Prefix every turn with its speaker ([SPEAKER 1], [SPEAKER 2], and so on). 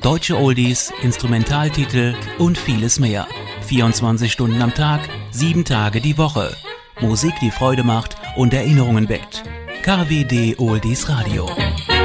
[SPEAKER 1] Deutsche Oldies, Instrumentaltitel und vieles mehr. 24 Stunden am Tag, 7 Tage die Woche. Musik, die Freude macht und Erinnerungen weckt. KWD Oldies Radio.